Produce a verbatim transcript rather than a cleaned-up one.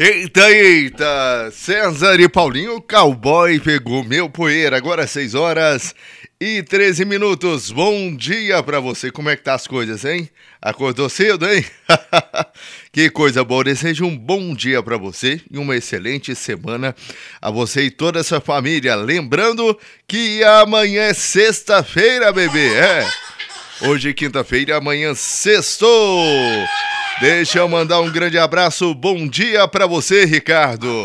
Eita, eita! César e Paulinho, o cowboy pegou meu poeira. Agora seis horas e treze minutos. Bom dia pra você. Como é que tá as coisas, hein? Acordou cedo, hein? Que coisa boa. Desejo um bom dia pra você e uma excelente semana a você e toda a sua família. Lembrando que amanhã é sexta-feira, bebê. É. Hoje é quinta-feira, amanhã sextou. Deixa eu mandar um grande abraço. Bom dia pra você, Ricardo.